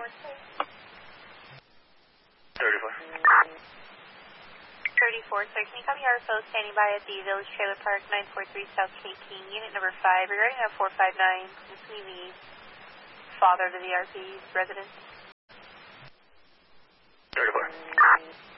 sir. 34. 34, sir. Can you copy RFO standing by at the Village Trailer Park, 943 South K King, unit number 5, regarding a 459, between the father to the RP residence? 34.